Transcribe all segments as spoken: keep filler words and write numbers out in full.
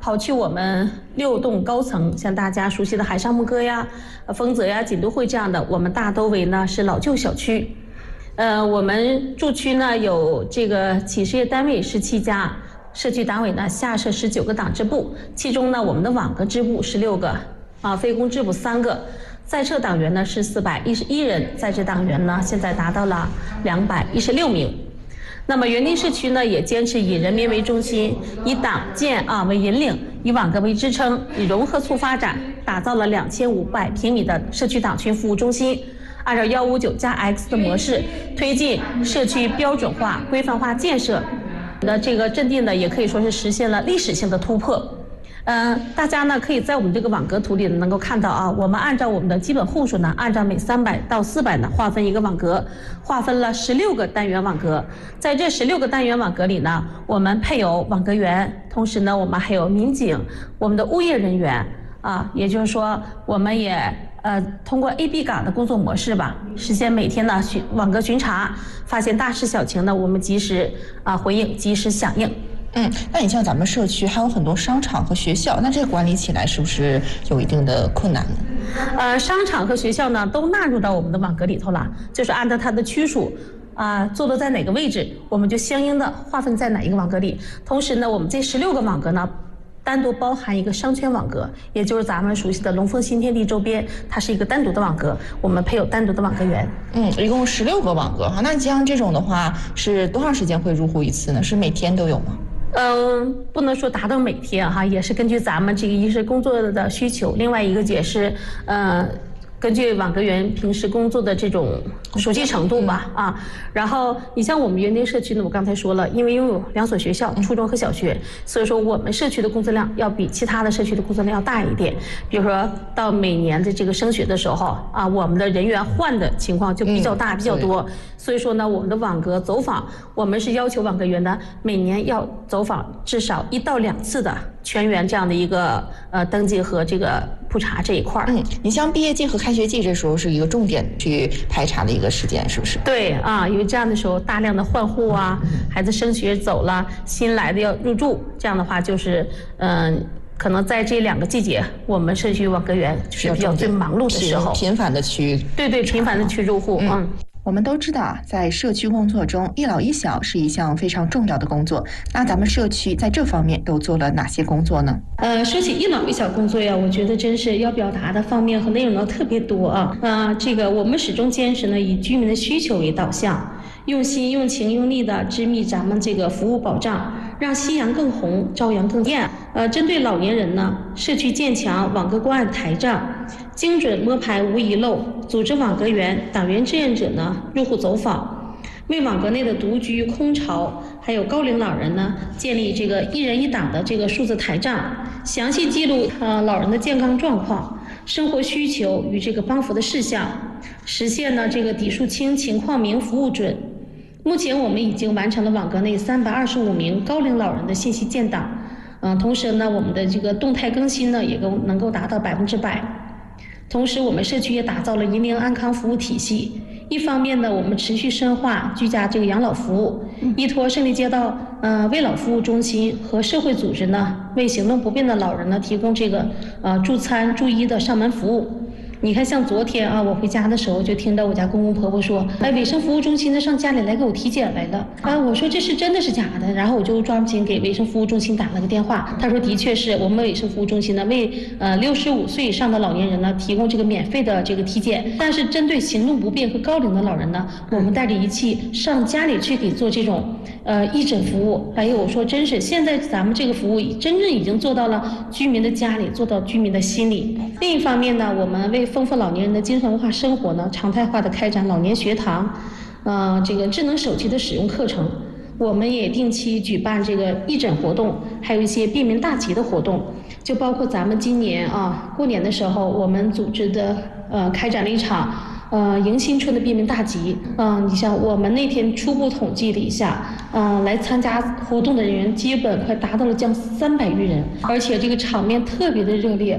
跑去我们六栋高层，像大家熟悉的海上牧歌呀、丰泽呀、锦都汇这样的，我们大周围呢是老旧小区。呃，我们驻区呢有这个企事业单位十七家，社区党委呢下设十九个党支部，其中呢我们的网格支部十六个，啊，非公支部三个。在册党员呢是四百一十一人，在职党员呢现在达到了两百一十六名。那么园林社区呢也坚持以人民为中心，以党建啊为引领，以网格为支撑，以融合促发展，打造了两千五百平米的社区党群服务中心。按照幺五九加 X 的模式，推进社区标准化、规范化建设的这个阵地呢，也可以说是实现了历史性的突破。嗯、呃，大家呢可以在我们这个网格图里能够看到啊，我们按照我们的基本户数呢，按照每三百到四百呢划分一个网格，划分了十六个单元网格。在这十六个单元网格里呢，我们配有网格员，同时呢，我们还有民警，我们的物业人员啊，也就是说，我们也呃通过 A B 岗的工作模式吧，实现每天呢巡网格巡查，发现大事小情呢，我们及时啊回应，及时响应。 嗯，那你像咱们社区还有很多商场和学校，那这个管理起来是不是有一定的困难呢？ 呃，商场和学校呢都纳入到我们的网格里头了，就是按照它的区属啊、呃，坐落在哪个位置，我们就相应的划分在哪一个网格里。同时呢，我们这十六个网格呢，单独包含一个商圈网格，也就是咱们熟悉的龙凤新天地周边，它是一个单独的网格，我们配有单独的网格员。 嗯，一共十六个网格哈。那像这种的话，是多长时间会入户一次呢？是每天都有吗？ 嗯，不能说达到每天哈，也是根据咱们这个一是工作的需求，另外一个也是呃。根据网格员平时工作的这种熟悉程度吧，啊，然后你像我们园林社区呢，我刚才说了，因为拥有两所学校，初中和小学，所以说我们社区的工作量要比其他的社区的工作量要大一点。比如说到每年的这个升学的时候啊，我们的人员换的情况就比较大、嗯、比较多，所以说呢，我们的网格走访，我们是要求网格员呢每年要走访至少一到两次的全员这样的一个呃登记和这个普查这一块。 嗯，你像毕业季和开学季这时候是一个重点去排查的一个时间，是不是？ 对啊，因为这样的时候大量的换户啊，孩子升学走了，新来的要入住，这样的话就是嗯、呃，可能在这两个季节，我们社区网格员就是比较最忙碌的时候， 频繁的去对对频繁的去入户。嗯。嗯， 我们都知道啊，在社区工作中，一老一小是一项非常重要的工作。那咱们社区在这方面都做了哪些工作呢？ 呃，说起一老一小工作呀，我觉得真是要表达的方面和内容呢特别多啊。那、呃、这个我们始终坚持呢，以居民的需求为导向，用心、用情、用力的织密咱们这个服务保障，让夕阳更红，朝阳更艳。呃，针对老年人呢，社区建墙、网格关爱台账，精准摸排无遗漏，组织网格员、党员志愿者呢入户走访，为网格内的独居、空巢还有高龄老人呢建立这个一人一党的这个数字台账，详细记录呃老人的健康状况、生活需求与这个帮扶的事项，实现呢这个底数清、情况明、服务准。目前我们已经完成了网格内三百二十五名高龄老人的信息建档。嗯，同时呢，我们的这个动态更新呢，也够能够达到百分之百。同时，我们社区也打造了银龄安康服务体系。一方面呢，我们持续深化居家这个养老服务，依托胜利街道呃为老服务中心和社会组织呢，为行动不便的老人呢提供这个呃助餐助医的上门服务。你看，像昨天啊，我回家的时候就听到我家公公婆婆说，哎，卫生服务中心的上家里来给我体检来了。啊，我说这是真的是假的？然后我就抓不紧给卫生服务中心打了个电话，他说的确是我们卫生服务中心呢为呃六十五岁以上的老年人呢提供这个免费的这个体检，但是针对行动不便和高龄的老人呢，我们带着仪器上家里去给做这种呃义诊服务。哎呦，我说真是，现在咱们这个服务真正已经做到了居民的家里，做到居民的心里。另一方面呢，我们为丰富老年人的精神文化生活呢，常态化的开展老年学堂，呃，这个智能手机的使用课程。我们也定期举办这个义诊活动，还有一些便民大集的活动，就包括咱们今年啊过年的时候，我们组织的呃开展了一场呃迎新春的便民大集。嗯、呃，你像我们那天初步统计了一下，嗯、呃，来参加活动的人员基本快达到了将三百余人，而且这个场面特别的热烈。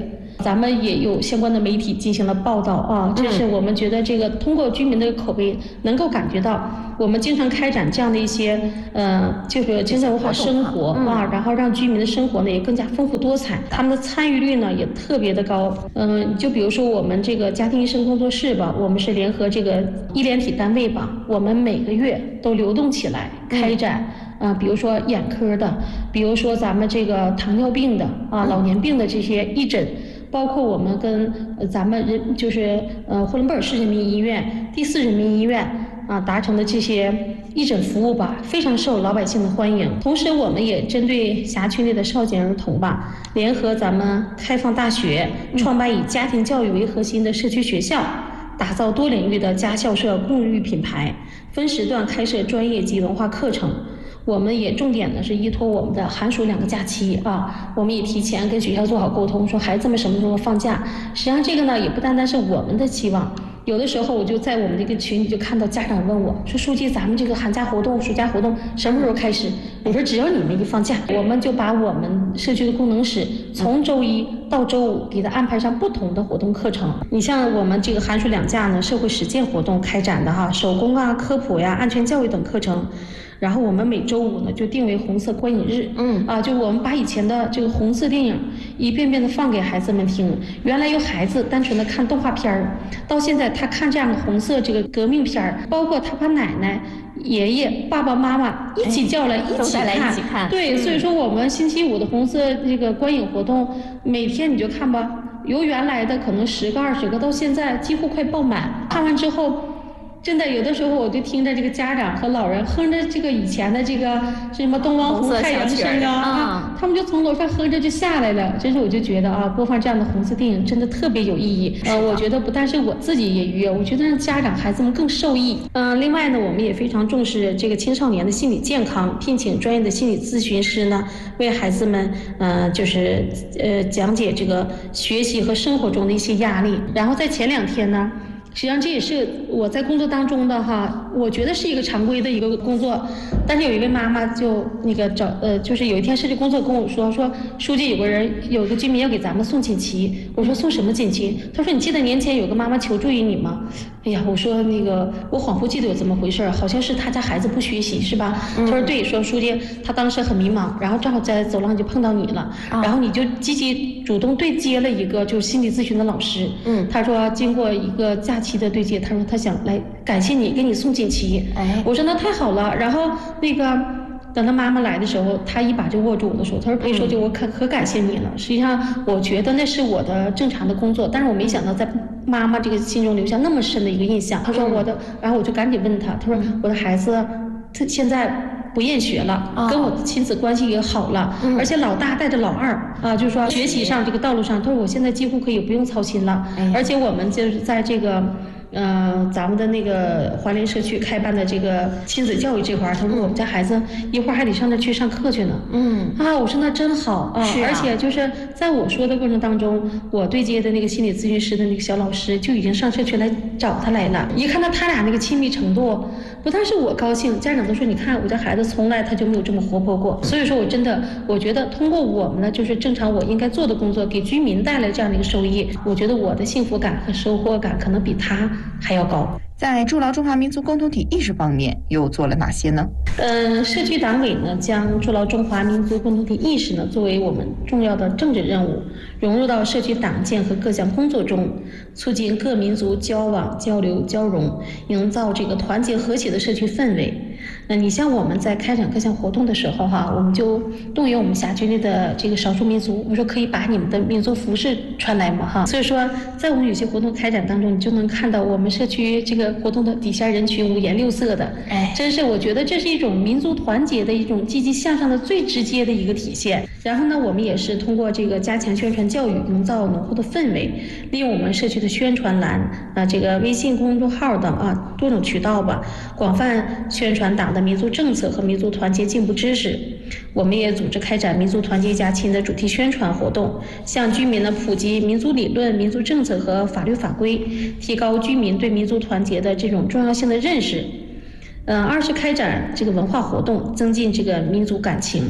咱们也有相关的媒体进行了报道啊，这是我们觉得这个通过居民的口碑，能够感觉到我们经常开展这样的一些呃，就是经济文化生活啊，然后让居民的生活呢也更加丰富多彩，他们的参与率呢也特别的高。嗯，就比如说我们这个家庭医生工作室吧，我们是联合这个医联体单位吧，我们每个月都流动起来开展。啊，比如说眼科的，比如说咱们这个糖尿病的啊，老年病的这些义诊，包括我们跟呃咱们人就是呃呼伦贝尔市人民医院、第四人民医院啊达成的这些义诊服务吧，非常受老百姓的欢迎。同时，我们也针对辖区内的少年儿童吧，联合咱们开放大学，创办以家庭教育为核心的社区学校，打造多领域的家校社共育品牌，分时段开设专业及文化课程。我们也重点的是依托我们的寒暑两个假期啊，我们也提前跟学校做好沟通，说孩子们什么时候放假。实际上这个呢，也不单单是我们的期望，有的时候我就在我们这个群里就看到家长问我说：“书记，咱们这个寒假活动、暑假活动什么时候开始？”我说：“只要你们一放假，我们就把我们社区的功能室从周一到周五给他安排上不同的活动课程。你像我们这个寒暑两假呢，社会实践活动开展的哈，手工啊、科普呀、安全教育等课程。”然后我们每周五呢就定为红色观影日，嗯啊，就我们把以前的这个红色电影一遍遍的放给孩子们听。原来有孩子单纯的看动画片儿，到现在他看这样的红色这个革命片儿，包括他把奶奶、爷爷、爸爸妈妈一起叫来、哎、一起看， 一起看对、嗯，所以说我们星期五的红色这个观影活动，每天你就看吧，由原来的可能十个、二十个，到现在几乎快爆满。看完之后。真的，有的时候我就听着这个家长和老人哼着这个以前的这个什么东方红太阳升啊，啊，他们就从楼上哼着就下来了。真是我就觉得啊，播放这样的红色电影真的特别有意义。呃，我觉得不但是我自己也愉悦，我觉得让家长孩子们更受益。嗯、呃，另外呢，我们也非常重视这个青少年的心理健康，聘请专业的心理咨询师呢，为孩子们嗯、呃、就是呃讲解这个学习和生活中的一些压力。然后在前两天呢。实际上这也是我在工作当中的哈，我觉得是一个常规的一个工作，但是有一位妈妈就那个找呃，就是有一天社区工作跟我说说，书记有个人有个居民要给咱们送锦旗，我说送什么锦旗？他说你记得年前有个妈妈求助于你吗？哎呀，我说那个我恍惚记得有这么回事，好像是他家孩子不学习是吧？他说对，说书记他当时很迷茫，然后正好在走廊就碰到你了，然后你就积极主动对接了一个就是心理咨询的老师，嗯，他说经过一个假期的对接，他说他想来感谢你，给你送锦旗。哎，我说那太好了。然后那个等他妈妈来的时候，他一把就握住我的手，他说：“可以说就我可可感谢你了。”实际上，我觉得那是我的正常的工作，但是我没想到在妈妈这个心中留下那么深的一个印象。他说我的，然后我就赶紧问他，他说我的孩子，他现在不厌学了，哦、跟我的亲子关系也好了，嗯、而且老大带着老二啊，就是说学习上这个道路上，他说我现在几乎可以不用操心了，哎、而且我们就是在这个。呃，咱们的那个华联社区开办的这个亲子教育这块儿，他说我们家孩子一会儿还得上那去上课去呢。嗯啊，我说那真好啊！是啊，而且就是在我说的过程当中，我对接的那个心理咨询师的那个小老师就已经上社区来找他来了。一看到他俩那个亲密程度，不但是我高兴，家长都说你看我家孩子从来他就没有这么活泼过。所以说我真的我觉得通过我们呢，就是正常我应该做的工作，给居民带来这样的一个收益，我觉得我的幸福感和收获感可能比他还要高。 在筑牢中华民族共同体意识方面又做了哪些呢？ 呃，社区党委呢将筑牢中华民族共同体意识呢作为我们重要的政治任务，融入到社区党建和各项工作中，促进各民族交往交流交融，营造这个团结和谐的社区氛围。那你像我们在开展各项活动的时候哈，我们就动员我们辖区内的这个少数民族，我们说可以把你们的民族服饰穿来嘛哈。所以说，在我们有些活动开展当中，你就能看到我们社区这个活动的底下人群五颜六色的，哎，真是我觉得这是一种民族团结的一种积极向上的最直接的一个体现。然后呢，我们也是通过这个加强宣传教育，营造浓厚的氛围，利用我们社区的宣传栏啊、这个微信公众号等啊多种渠道吧，广泛宣传党的民族政策和民族团结进步知识。我们也组织开展民族团结一家亲的主题宣传活动，向居民呢普及民族理论、民族政策和法律法规，提高居民对民族团结的这种重要性的认识。嗯，二是开展这个文化活动，增进这个民族感情。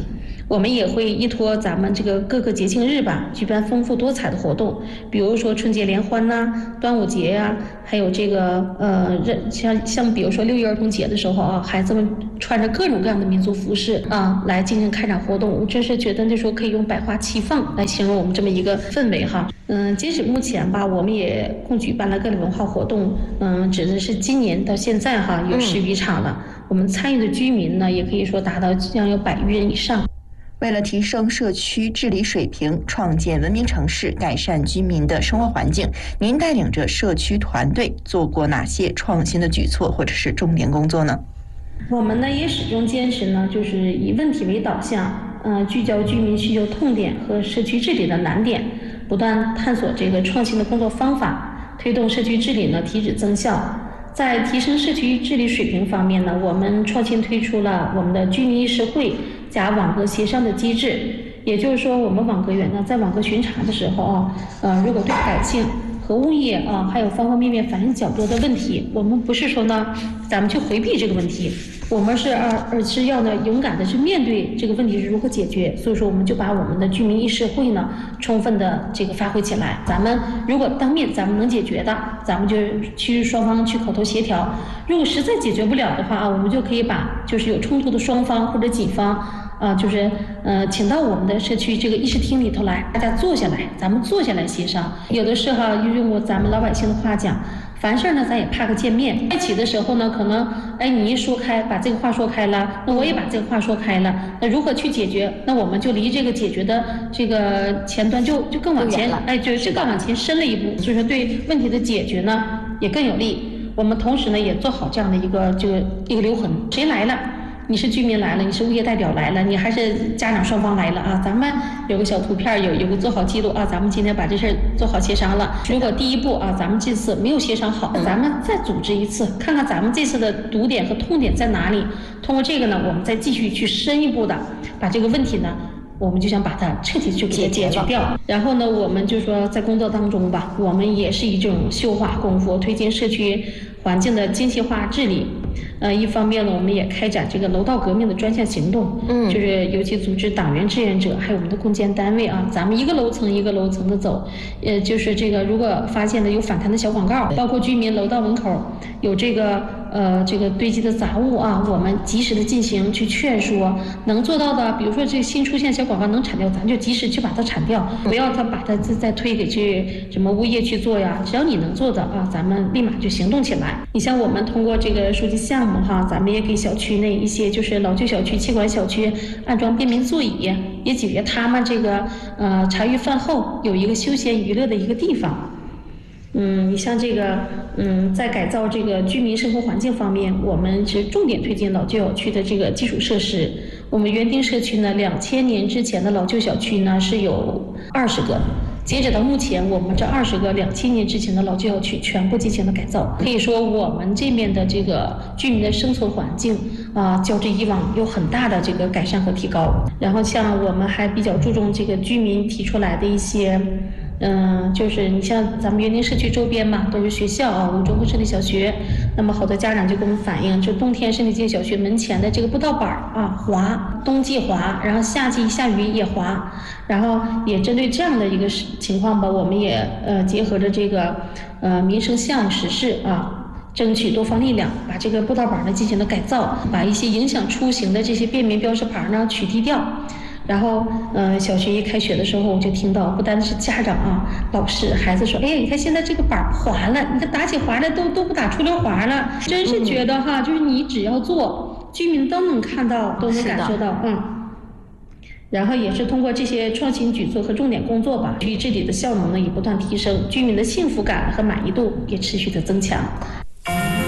我们也会依托咱们这个各个节庆日吧，举办丰富多彩的活动，比如说春节联欢呐、啊、端午节呀、啊，还有这个呃，像像比如说六一儿童节的时候啊，孩子们穿着各种各样的民族服饰啊来进行开展活动，我真是觉得那时候可以用百花齐放来形容我们这么一个氛围哈。嗯，截止目前吧，我们也共举办了各类文化活动，嗯，指的是今年到现在哈有十余场了。嗯、我们参与的居民呢，也可以说达到将有百余人以上。 为了提升社区治理水平，创建文明城市，改善居民的生活环境，您带领着社区团队做过哪些创新的举措或者是重点工作呢？ 我们呢也始终坚持呢，就是以问题为导向，呃，聚焦居民需求痛点和社区治理的难点，不断探索这个创新的工作方法，推动社区治理呢提质增效。在提升社区治理水平方面呢，我们创新推出了我们的居民议事会加网格协商的机制。也就是说，我们网格员呢在网格巡查的时候啊，呃，如果对百姓和物业啊，还有方方面面反映较多的问题，我们不是说呢咱们去回避这个问题，我们是而而是要呢勇敢的去面对这个问题是如何解决。所以说我们就把我们的居民议事会呢充分的这个发挥起来。咱们如果当面咱们能解决的，咱们就去双方去口头协调，如果实在解决不了的话啊，我们就可以把就是有冲突的双方或者己方啊，就是呃，请到我们的社区这个议事厅里头来，大家坐下来，咱们坐下来协商。有的时候用过咱们老百姓的话讲，凡事呢咱也怕个见面。在一起的时候呢，可能哎你一说开，把这个话说开了，那我也把这个话说开了，那如何去解决？那我们就离这个解决的这个前端就就更往前，哎，就就更往前深了一步。所以说对问题的解决呢也更有利。我们同时呢也做好这样的一个这个一个留痕，谁来了？你是居民来了，你是物业代表来了，你还是家长双方来了啊？咱们有个小图片，有有个做好记录啊。咱们今天把这事儿做好协商了。如果第一步啊，咱们这次没有协商好，咱们再组织一次，看看咱们这次的堵点和痛点在哪里。通过这个呢，我们再继续去深一步的把这个问题呢，我们就想把它彻底就给它解决掉。然后呢，我们就说在工作当中吧，我们也是以这种秀化功夫推进社区环境的精细化治理。呃，一方面呢，我们也开展这个楼道革命的专项行动，嗯，就是尤其组织党员志愿者，还有我们的共建单位啊，咱们一个楼层一个楼层的走，呃，就是这个如果发现的有反弹的小广告，包括居民楼道门口有这个呃这个堆积的杂物啊，我们及时的进行去劝说，能做到的，比如说这新出现小广告能铲掉，咱就及时去把它铲掉，不要他把它再再推给去什么物业去做呀，只要你能做的啊，咱们立马就行动起来。你像我们通过这个书记项目哈，咱们也给小区内一些就是老旧小区、气管小区安装便民座椅，也解决他们这个呃茶余饭后有一个休闲娱乐的一个地方。嗯，你像这个嗯，在改造这个居民生活环境方面，我们是重点推进老旧小区的这个基础设施。我们园丁社区呢，两千年之前的老旧小区呢是有二十个。截止到目前，我们这二十个两千年之前的老旧小区全部进行了改造，可以说我们这边的这个居民的生存环境啊，较之以往有很大的这个改善和提高。然后像我们还比较注重这个居民提出来的一些。嗯，就是你像咱们园林社区周边嘛，都是学校啊，五中和市立小学。那么好多家长就跟我们反映，就冬天市立街小学门前的这个步道板啊滑，冬季滑，然后夏季下雨也滑。然后也针对这样的一个情况吧，我们也呃结合着这个呃民生项目实施啊，争取多方力量，把这个步道板呢进行了改造，把一些影响出行的这些便民标识牌呢取缔掉。然后，呃，小学一开学的时候，我就听到不单是家长啊，老师、孩子说：“哎，你看现在这个板滑了，你看打起滑来都都不打出溜滑了。”真是觉得哈，就是你只要做，居民都能看到，都能感受到，嗯。然后也是通过这些创新举措和重点工作吧，区域治理的效能呢也不断提升，居民的幸福感和满意度也持续的增强。